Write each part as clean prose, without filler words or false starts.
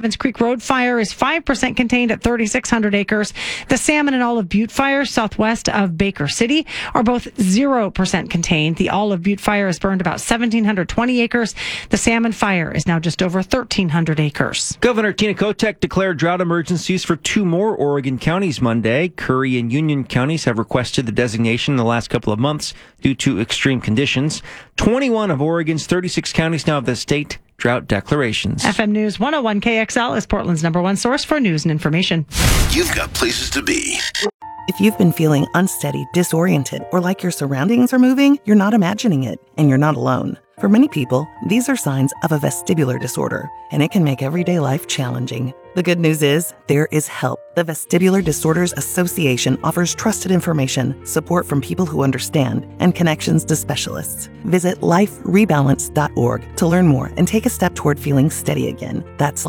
Evans Creek Road fire is 5% contained at 3,600 acres. The Salmon and Olive Butte fires southwest of Baker City are both 0% contained. The Olive Butte fire has burned about 1,720 acres. The Salmon fire is now just over 1,300 acres. Governor Tina Kotek declared drought emergencies for 2 more Oregon counties Monday. Curry and Union counties have requested the designation in the last couple of months due to extreme conditions. 21 of Oregon's 36 counties now have the state drought declarations. FM News 101 KXL is Portland's #1 source for news and information. You've got places to be. If you've been feeling unsteady, disoriented, or like your surroundings are moving, you're not imagining it, and you're not alone. For many people, these are signs of a vestibular disorder, and it can make everyday life challenging. The good news is, there is help. The Vestibular Disorders Association offers trusted information, support from people who understand, and connections to specialists. Visit liferebalance.org to learn more and take a step toward feeling steady again. That's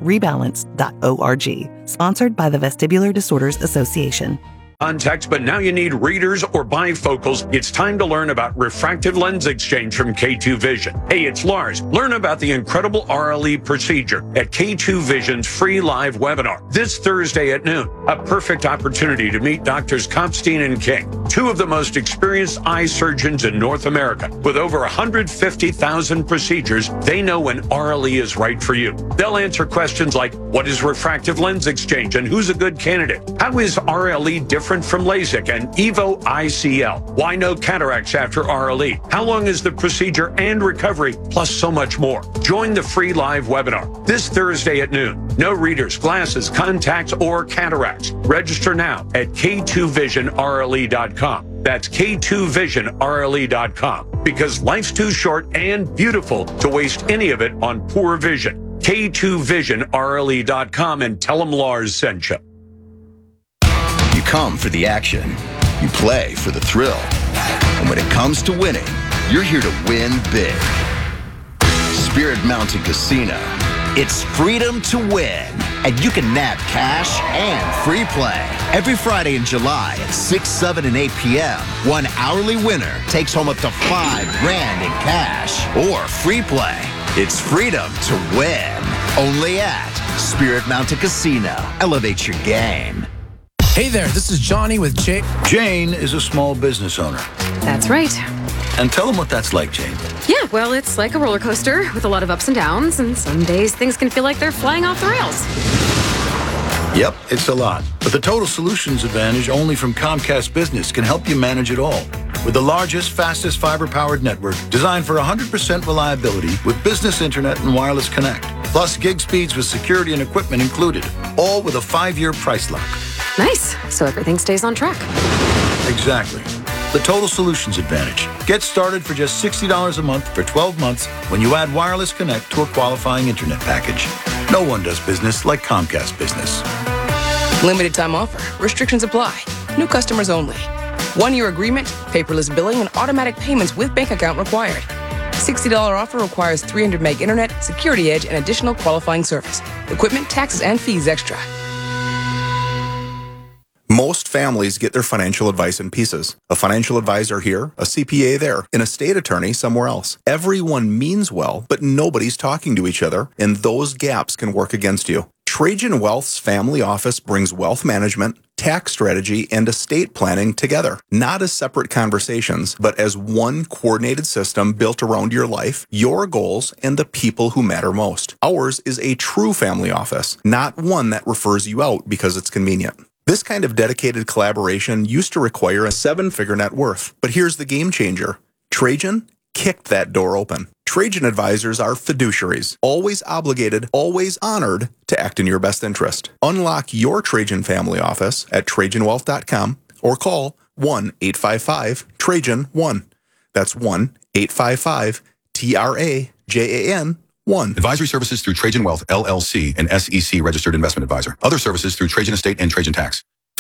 liferebalance.org. Sponsored by the Vestibular Disorders Association. Context, but now you need readers or bifocals. It's time to learn about refractive lens exchange from K2 Vision. Hey, it's Lars. Learn about the incredible RLE procedure at K2 Vision's free live webinar this Thursday at noon. A perfect opportunity to meet Doctors Kopstein and King, 2 of the most experienced eye surgeons in North America. With over 150,000 procedures, they know when RLE is right for you. They'll answer questions like, what is refractive lens exchange and who's a good candidate? How is RLE different from LASIK and EVO ICL? Why no cataracts after RLE? How long is the procedure and recovery? Plus so much more. Join the free live webinar this Thursday at noon. No readers, glasses, contacts, or cataracts. Register now at K2VisionRLE.com. That's K2VisionRLE.com. Because life's too short and beautiful to waste any of it on poor vision. K2VisionRLE.com and tell them Lars sent you. You come for the action. You play for the thrill. And when it comes to winning, you're here to win big. Spirit Mountain Casino. It's freedom to win. And you can nab cash and free play. Every Friday in July at 6, 7, and 8 p.m., one hourly winner takes home up to $5,000 in cash or free play. It's freedom to win. Only at Spirit Mountain Casino. Elevate your game. Hey there, this is Johnny with Jane. Jane is a small business owner. That's right. And tell them what that's like, Jane. Yeah, well, it's like a roller coaster with a lot of ups and downs, and some days things can feel like they're flying off the rails. Yep, it's a lot. But the Total Solutions Advantage only from Comcast Business can help you manage it all. With the largest, fastest fiber-powered network designed for 100% reliability with business internet and wireless connect. Plus gig speeds with security and equipment included. All with a 5-year price lock. Nice. So everything stays on track. Exactly. The Total Solutions Advantage. Get started for just $60 a month for 12 months when you add wireless connect to a qualifying internet package. No one does business like Comcast Business. Limited time offer. Restrictions apply. New customers only. 1-year agreement, paperless billing, and automatic payments with bank account required. $60 offer requires 300 meg internet, security edge, and additional qualifying service. Equipment, taxes, and fees extra. Most families get their financial advice in pieces. A financial advisor here, a CPA there, an estate attorney somewhere else. Everyone means well, but nobody's talking to each other, and those gaps can work against you. Trajan Wealth's family office brings wealth management, tax strategy, and estate planning together. Not as separate conversations, but as one coordinated system built around your life, your goals, and the people who matter most. Ours is a true family office, not one that refers you out because it's convenient. This kind of dedicated collaboration used to require a 7-figure net worth. But here's the game changer. Trajan kicked that door open. Trajan advisors are fiduciaries, always obligated, always honored to act in your best interest. Unlock your Trajan family office at TrajanWealth.com or call 1-855-TRAJAN-1. That's 1-855-TRAJAN-1. Advisory services through Trajan Wealth, LLC, an SEC registered investment advisor. Other services through Trajan Estate and Trajan Tax.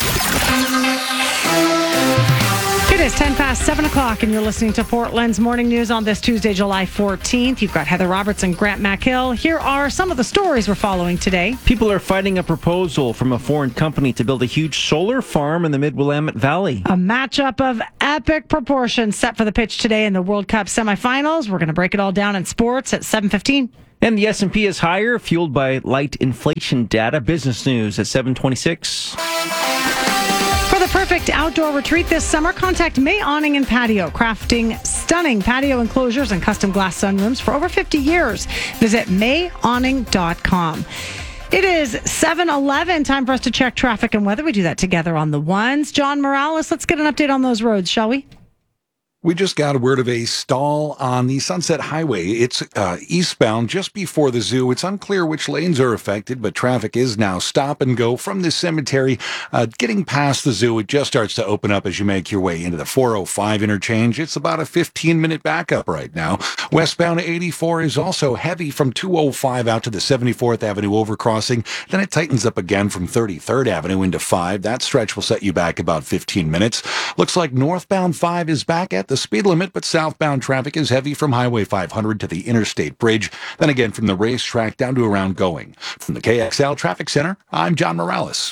It is 10 past 7 o'clock, and you're listening to Portland's Morning News on this Tuesday, July 14th. You've got Heather Roberts and Grant McHill. Here are some of the stories we're following today. People are fighting a proposal from a foreign company to build a huge solar farm in the Mid-Willamette Valley. A matchup of epic proportions set for the pitch today in the World Cup semifinals. We're going to break it all down in sports at 7:15. And the S&P is higher, fueled by light inflation data. Business News at 7:26. For the perfect outdoor retreat this summer, contact May Awning and Patio, crafting stunning patio enclosures and custom glass sunrooms for over 50 years. Visit mayawning.com. It is 7:11. Time for us to check traffic and weather. We do that together on the ones. John Morales, let's get an update on those roads, shall we? We just got word of a stall on the Sunset Highway. It's eastbound just before the zoo. It's unclear which lanes are affected, but traffic is now stop and go from the cemetery. Getting past the zoo, it just starts to open up as you make your way into the 405 interchange. It's about a 15-minute backup right now. Westbound 84 is also heavy from 205 out to the 74th Avenue overcrossing. Then it tightens up again from 33rd Avenue into 5. That stretch will set you back about 15 minutes. Looks like northbound 5 is back at the speed limit, but southbound traffic is heavy from Highway 500 to the Interstate Bridge, then again from the racetrack down to around Going. From the KXL Traffic Center, I'm John Morales.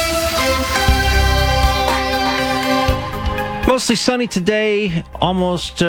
Mostly sunny today. Almost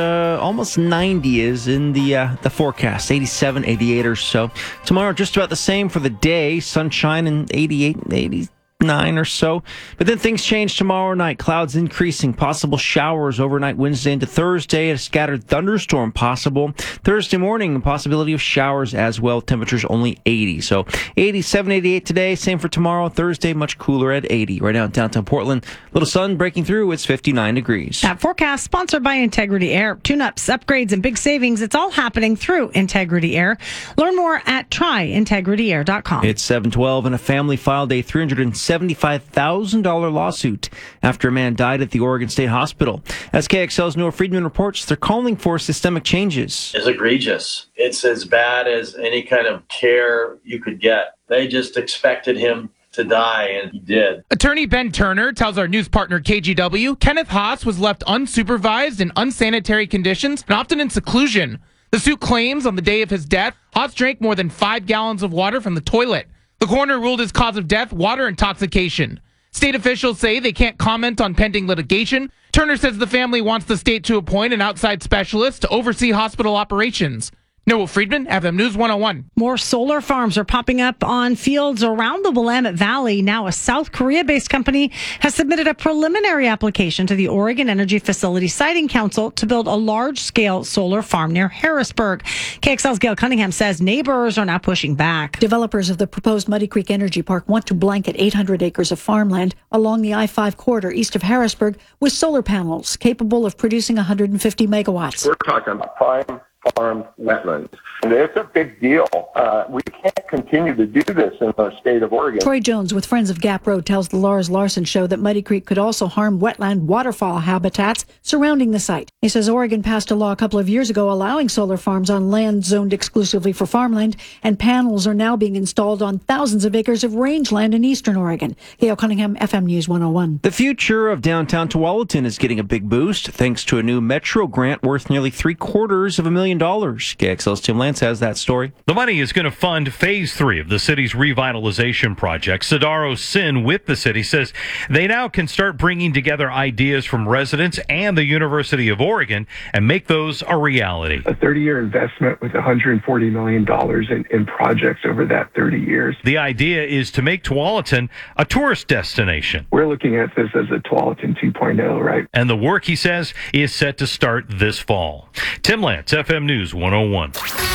90 is in the forecast. 87, 88 or so. Tomorrow, just about the same for the day. Sunshine and 88, 89 or so. But then things change tomorrow night. Clouds increasing. Possible showers overnight Wednesday into Thursday. A scattered thunderstorm possible. Thursday morning, a possibility of showers as well. Temperatures only 80. So 87, 88 today. Same for tomorrow. Thursday, much cooler at 80. Right now in downtown Portland, little sun breaking through. It's 59 degrees. That forecast sponsored by Integrity Air. Tune-ups, upgrades, and big savings. It's all happening through Integrity Air. Learn more at tryintegrityair.com. It's 7:12, and a family filed a $375,000 lawsuit after a man died at the Oregon State Hospital. As KXL's Noah Friedman reports, they're calling for systemic changes. It's egregious. It's as bad as any kind of care you could get. They just expected him to die, and he did. Attorney Ben Turner tells our news partner KGW Kenneth Haas was left unsupervised in unsanitary conditions and often in seclusion. The suit claims on the day of his death, Haas drank more than 5 gallons of water from the toilet. The coroner ruled his cause of death water intoxication. State officials say they can't comment on pending litigation. Turner says the family wants the state to appoint an outside specialist to oversee hospital operations. Noah Friedman, FM News 101. More solar farms are popping up on fields around the Willamette Valley. Now a South Korea-based company has submitted a preliminary application to the Oregon Energy Facility Siting Council to build a large-scale solar farm near Harrisburg. KXL's Gail Cunningham says neighbors are now pushing back. Developers of the proposed Muddy Creek Energy Park want to blanket 800 acres of farmland along the I-5 corridor east of Harrisburg with solar panels capable of producing 150 megawatts. We're talking about prime farm wetlands. And it's a big deal. We can't continue to do this in the state of Oregon. Troy Jones with Friends of Gap Road tells the Lars Larson Show that Muddy Creek could also harm wetland waterfowl habitats surrounding the site. He says Oregon passed a law a couple of years ago allowing solar farms on land zoned exclusively for farmland, and panels are now being installed on thousands of acres of rangeland in eastern Oregon. Gail Cunningham, FM News 101. The future of downtown Tualatin is getting a big boost thanks to a new Metro grant worth nearly $750,000. KXL's Tim Lance has that story. The money is going to fund Phase 3 of the city's revitalization project. Sidaro Sin with the city says they now can start bringing together ideas from residents and the University of Oregon and make those a reality. A 30-year investment with $140 million in projects over that 30 years. The idea is to make Tualatin a tourist destination. We're looking at this as a Tualatin 2.0, right? And the work, he says, is set to start this fall. Tim Lance, FM News 101.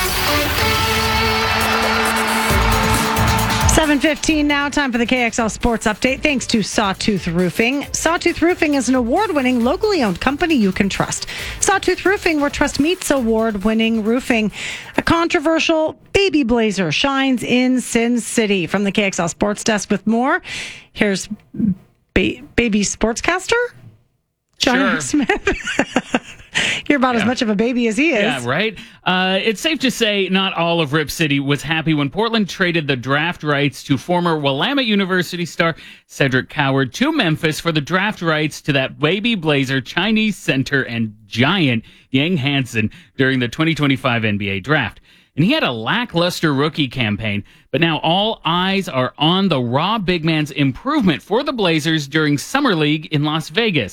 7:15 now, time for the KXL Sports Update. Thanks to Sawtooth Roofing. Sawtooth Roofing is an award-winning, locally owned company you can trust. Sawtooth Roofing, where trust meets award-winning roofing. A controversial baby blazer shines in Sin City. From the KXL Sports Desk with more, here's baby sportscaster Johnny Smith. You're about as much of a baby as he is. Yeah, right? It's safe to say not all of Rip City was happy when Portland traded the draft rights to former Willamette University star Cedric Coward to Memphis for the draft rights to that baby blazer Chinese center and giant Yang Hansen during the 2025 NBA draft. And he had a lackluster rookie campaign, but now all eyes are on the raw big man's improvement for the Blazers during Summer League in Las Vegas.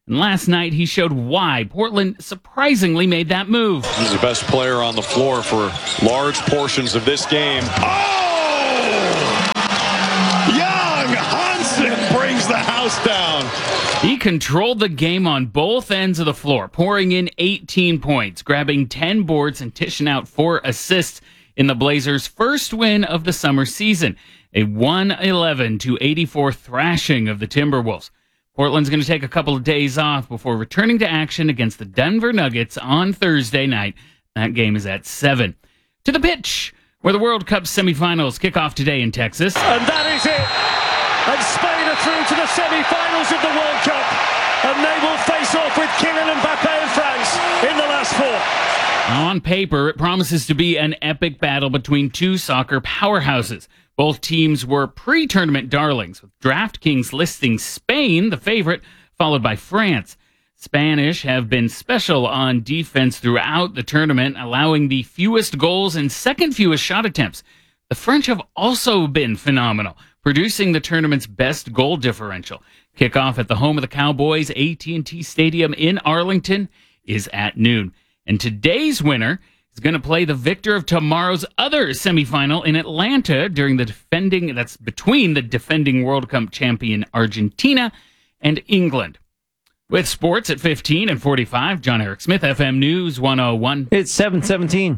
And last night, he showed why Portland surprisingly made that move. He's the best player on the floor for large portions of this game. Oh! Young Hansen brings the house down. He controlled the game on both ends of the floor, pouring in 18 points, grabbing 10 boards, and dishing out 4 assists in the Blazers' first win of the summer season, a 111-84 thrashing of the Timberwolves. Portland's going to take a couple of days off before returning to action against the Denver Nuggets on Thursday night. That game is at 7. To the pitch, where the World Cup semifinals kick off today in Texas. And that is it. And Spain are through to the semi-finals of the World Cup. And they will face off with Kylian Mbappé and France in the last 4. On paper, it promises to be an epic battle between two soccer powerhouses. Both teams were pre-tournament darlings, with DraftKings listing Spain, the favorite, followed by France. Spanish have been special on defense throughout the tournament, allowing the fewest goals and second fewest shot attempts. The French have also been phenomenal, producing the tournament's best goal differential. Kickoff at the home of the Cowboys, AT&T Stadium in Arlington, is at noon. And today's winner is going to play the victor of tomorrow's other semifinal in Atlanta between the defending World Cup champion Argentina and England. With sports at 15 and 45, John Eric Smith, FM News 101. It's 7:17.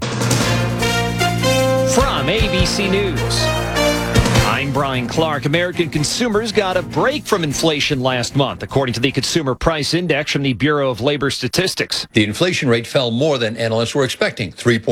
From ABC News, I'm Brian Clark. American consumers got a break from inflation last month, according to the Consumer Price Index from the Bureau of Labor Statistics. The inflation rate fell more than analysts were expecting,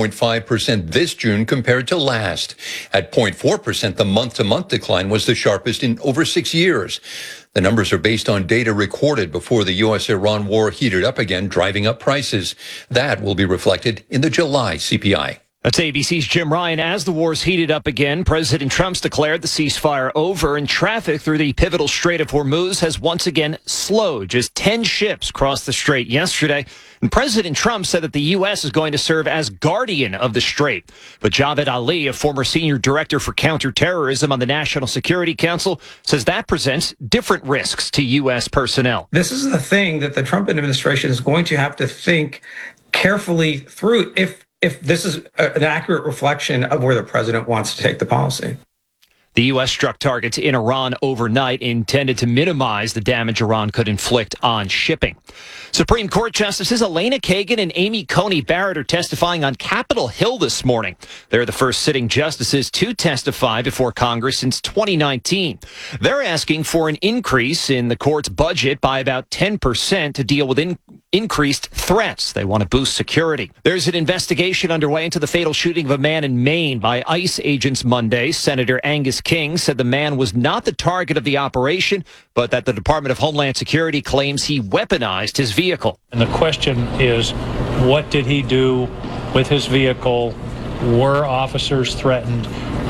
3.5% this June compared to last. At 0.4%, the month-to-month decline was the sharpest in over 6 years. The numbers are based on data recorded before the U.S.-Iran war heated up again, driving up prices. That will be reflected in the July CPI. That's ABC's Jim Ryan. As the wars heated up again, President Trump's declared the ceasefire over, and traffic through the pivotal Strait of Hormuz has once again slowed. Just 10 ships crossed the strait yesterday. And President Trump said that the U.S. is going to serve as guardian of the strait. But Javed Ali, a former senior director for counterterrorism on the National Security Council, says that presents different risks to U.S. personnel. This is the thing that the Trump administration is going to have to think carefully through if this is an accurate reflection of where the president wants to take the policy. The U.S. struck targets in Iran overnight intended to minimize the damage Iran could inflict on shipping. Supreme Court Justices Elena Kagan and Amy Coney Barrett are testifying on Capitol Hill this morning. They're the first sitting justices to testify before Congress since 2019. They're asking for an increase in the court's budget by about 10% to deal with increased threats. They want to boost security. There's an investigation underway into the fatal shooting of a man in Maine by ICE agents Monday. Senator Angus King said the man was not the target of the operation, but that the Department of Homeland Security claims he weaponized his vehicle. And the question is, what did he do with his vehicle? Were officers threatened?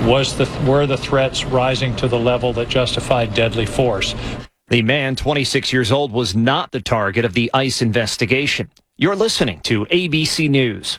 Were the threats rising to the level that justified deadly force? The man, 26 years old, was not the target of the ICE investigation. You're listening to ABC News.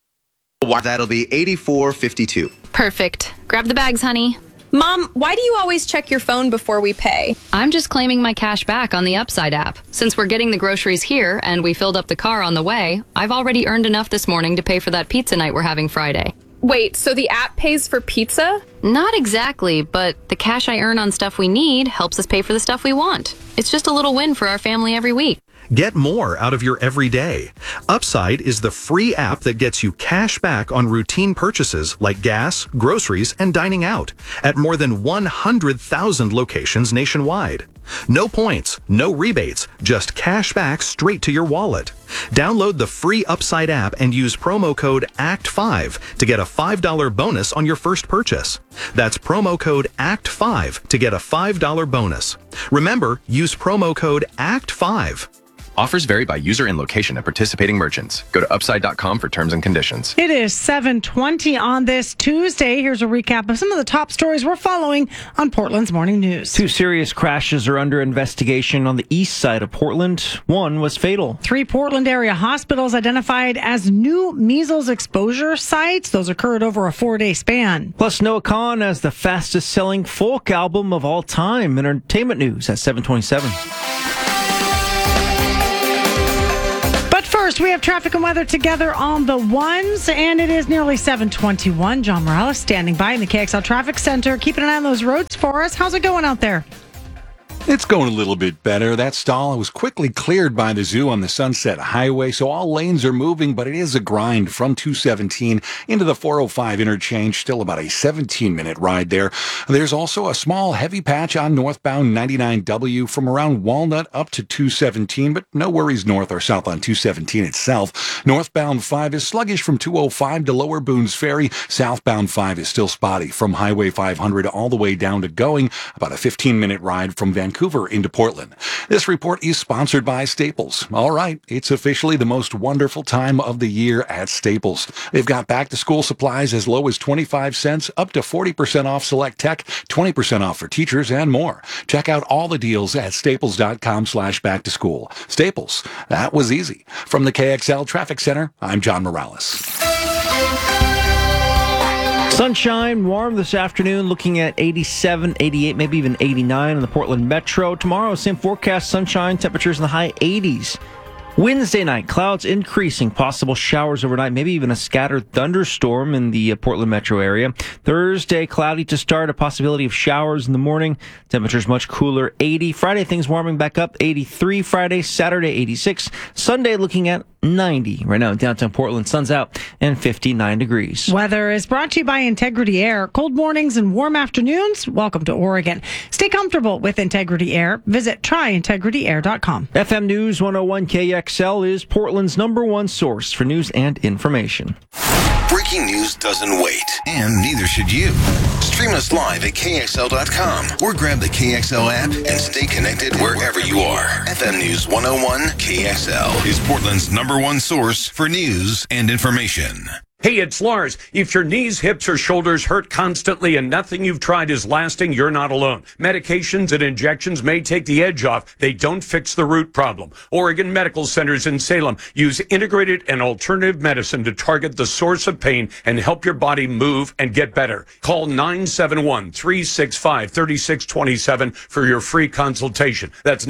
That'll be $84.52. Perfect. Grab the bags, honey. Mom, why do you always check your phone before we pay? I'm just claiming my cash back on the Upside app. Since we're getting the groceries here and we filled up the car on the way, I've already earned enough this morning to pay for that pizza night we're having Friday. Wait, so the app pays for pizza? Not exactly, but the cash I earn on stuff we need helps us pay for the stuff we want. It's just a little win for our family every week. Get more out of your everyday. Upside is the free app that gets you cash back on routine purchases like gas, groceries, and dining out at more than 100,000 locations nationwide. No points, no rebates, just cash back straight to your wallet. Download the free Upside app and use promo code ACT5 to get a $5 bonus on your first purchase. That's promo code ACT5 to get a $5 bonus. Remember, use promo code ACT5. Offers vary by user and location at participating merchants. Go to upside.com for terms and conditions. It is 7:20 on this Tuesday. Here's a recap of some of the top stories we're following on Portland's Morning News. 2 serious crashes are under investigation on the east side of Portland. One was fatal. 3 Portland area hospitals identified as new measles exposure sites. Those occurred over a 4-day span. Plus, Noah Kahan as the fastest selling folk album of all time. Entertainment news at 7:27. First, we have traffic and weather together on the ones, and it is nearly 7:21. John Morales standing by in the KXL Traffic Center, keeping an eye on those roads for us. How's it going out there? It's going a little bit better. That stall was quickly cleared by the zoo on the Sunset Highway, so all lanes are moving, but it is a grind from 217 into the 405 interchange. Still about a 17-minute ride there. There's also a small heavy patch on northbound 99W from around Walnut up to 217, but no worries north or south on 217 itself. Northbound 5 is sluggish from 205 to Lower Boones Ferry. Southbound 5 is still spotty from Highway 500 all the way down to Going, about a 15-minute ride from Vancouver into Portland. This report is sponsored by Staples. All right, it's officially the most wonderful time of the year at Staples. They've got back-to-school supplies as low as 25 cents, up to 40% off select tech, 20% off for teachers, and more. Check out all the deals at staples.com/back-to-school. Staples, that was easy. From the KXL Traffic Center, I'm John Morales. Sunshine, warm this afternoon, looking at 87, 88, maybe even 89 in the Portland Metro. Tomorrow, same forecast, sunshine, temperatures in the high 80s. Wednesday night, clouds increasing, possible showers overnight, maybe even a scattered thunderstorm in the Portland metro area. Thursday, cloudy to start, a possibility of showers in the morning. Temperatures much cooler, 80. Friday, things warming back up, 83 Friday, Saturday, 86. Sunday, looking at 90. Right now in downtown Portland, sun's out and 59 degrees. Weather is brought to you by Integrity Air. Cold mornings and warm afternoons. Welcome to Oregon. Stay comfortable with Integrity Air. Visit tryintegrityair.com. FM News 101 KXL is Portland's #1 source for news and information. Breaking news doesn't wait, and neither should you. Stream us live at KXL.com or grab the KXL app and stay connected wherever you are. FM News 101 KXL is Portland's #1 source for news and information. Hey, it's Lars. If your knees, hips, or shoulders hurt constantly and nothing you've tried is lasting, you're not alone. Medications and injections may take the edge off. They don't fix the root problem. Oregon Medical Centers in Salem use integrated and alternative medicine to target the source of pain and help your body move and get better. Call 971-365-3627 for your free consultation. That's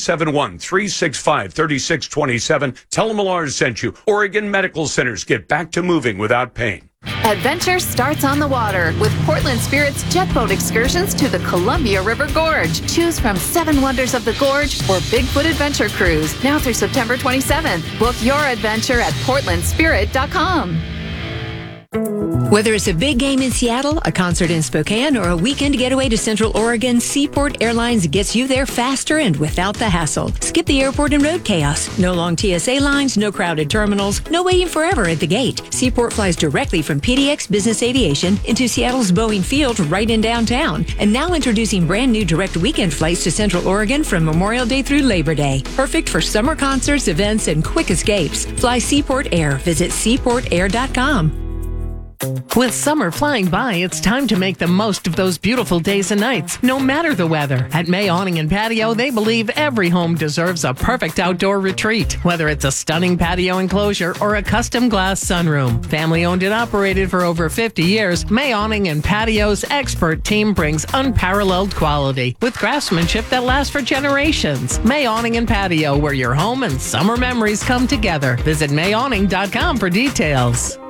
971-365-3627. Tell them Lars sent you. Oregon Medical Centers, get back to moving without pain. Adventure starts on the water with Portland Spirit's jet boat excursions to the Columbia River Gorge. Choose from 7 Wonders of the Gorge or Bigfoot Adventure Cruise now through September 27th. Book your adventure at portlandspirit.com. Whether it's a big game in Seattle, a concert in Spokane, or a weekend getaway to Central Oregon, Seaport Airlines gets you there faster and without the hassle. Skip the airport and road chaos. No long TSA lines, no crowded terminals, no waiting forever at the gate. Seaport flies directly from PDX Business Aviation into Seattle's Boeing Field right in downtown. And now introducing brand new direct weekend flights to Central Oregon from Memorial Day through Labor Day. Perfect for summer concerts, events, and quick escapes. Fly Seaport Air. Visit seaportair.com. With summer flying by, it's time to make the most of those beautiful days and nights, no matter the weather. At May Awning and Patio, they believe every home deserves a perfect outdoor retreat, whether it's a stunning patio enclosure or a custom glass sunroom. Family owned and operated for over 50 years, May Awning and Patio's expert team brings unparalleled quality with craftsmanship that lasts for generations. May Awning and Patio, where your home and summer memories come together. Visit mayawning.com for details.